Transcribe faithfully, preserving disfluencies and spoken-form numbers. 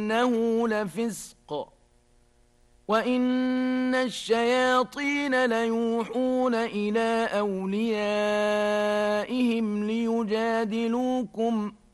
إنه لفسق وإن الشياطين ليوحون إلى أوليائهم ليجادلوكم